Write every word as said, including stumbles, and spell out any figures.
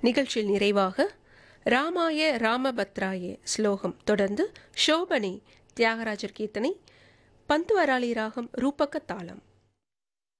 நிகழ்ச்சியில் நிறைவாக ராமாய ராமபத்ராய ஸ்லோகம், தொடர்ந்து ஷோபனி தியாகராஜர் கீர்த்தனை, பந்துவராளி ராகம் ரூபக தாளம்.